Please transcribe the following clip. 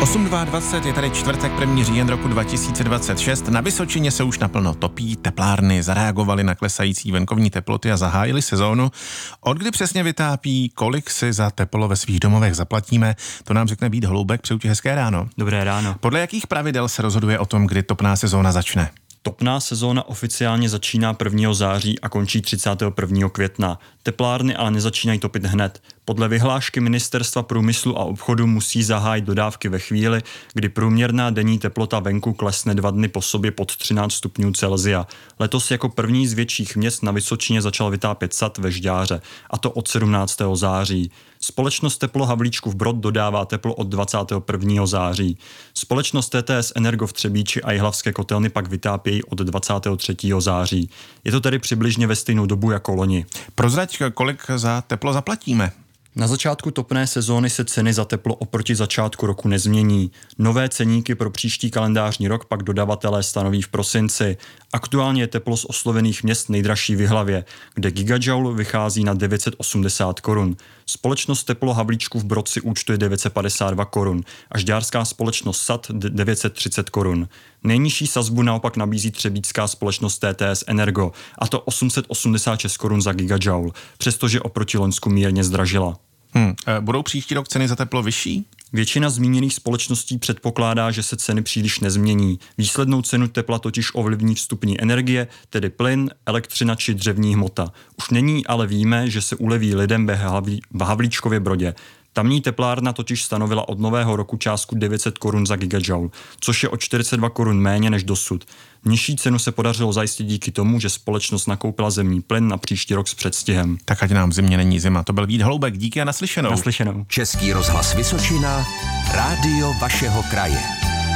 8.22 je tady čtvrtek, 1. říjen roku 2026. Na Vysočině se už naplno topí, teplárny zareagovaly na klesající venkovní teploty a zahájily sezónu. Od kdy přesně vytápí, kolik si za teplo ve svých domovech zaplatíme, to nám řekne Vít Holoubek. Přeju ti hezké ráno. Dobré ráno. Podle jakých pravidel se rozhoduje o tom, kdy topná sezóna začne? Topná sezóna oficiálně začíná 1. září a končí 31. května. Teplárny ale nezačínají topit hned. Podle vyhlášky Ministerstva průmyslu a obchodu musí zahájit dodávky ve chvíli, kdy průměrná denní teplota venku klesne 2 dny po sobě pod 13 stupňů Celsia. Letos jako první z větších měst na Vysočině začal vytápět sad ve Žďáře, a to od 17. září. Společnost Teplo Havlíčkův Brod dodává teplo od 21. září. Společnost TTS Energo v Třebíči a Jihlavské kotelny pak vytápějí od 23. září. Je to tedy přibližně ve stejnou dobu jako loni. Prozrať, kolik za teplo zaplatíme? Na začátku topné sezóny se ceny za teplo oproti začátku roku nezmění. Nové ceníky pro příští kalendářní rok pak dodavatelé stanoví v prosinci. Aktuálně je teplo z oslovených měst nejdražší v Jihlavě, kde gigajoule vychází na 980 korun. Společnost Teplo Havlíčkův Brod si účtuje 952 korun a žďárská společnost SAD 930 korun. Nejnižší sazbu naopak nabízí třebíčská společnost TTS Energo, a to 886 korun za gigajoule, přestože oproti loňsku mírně zdražila. Budou příští rok ceny za teplo vyšší? Většina zmíněných společností předpokládá, že se ceny příliš nezmění. Výslednou cenu tepla totiž ovlivní vstupní energie, tedy plyn, elektřina či dřevní hmota. Už nyní ale víme, že se uleví lidem v Havlíčkově Brodě. Tamní teplárna totiž stanovila od nového roku částku 900 korun za gigajoule, což je o 42 korun méně než dosud. Nižší cenu se podařilo zajistit díky tomu, že společnost nakoupila zemní plyn na příští rok s předstihem. Tak ať nám v zimě není zima. To byl Vít Holoubek, díky a naslyšenou. Naslyšenou. Český rozhlas Vysočina, rádio vašeho kraje.